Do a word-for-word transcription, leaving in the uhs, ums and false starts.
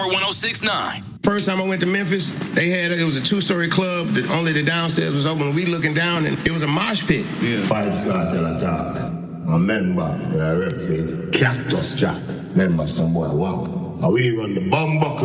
one oh six point nine. First time I went to Memphis, they had, it was a two-story club, that only the downstairs was open. We looking down, and it was a mosh pit. Yeah. Five star tell a talk. I remember, when I read said, Cactus Jack. Remember some boy, wow. And we run the bum buckle.